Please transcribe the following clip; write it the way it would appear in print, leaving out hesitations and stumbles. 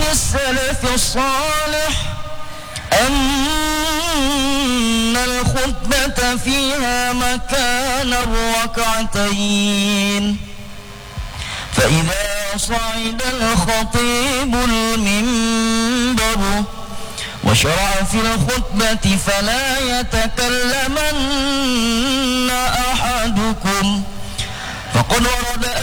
السلف الصالح أن الخطبة فيها مكان الركعتين، فإذا صعد الخطيب المنبر وشرع في الخطبة فلا يتكلمن أحدكم، فقد ورد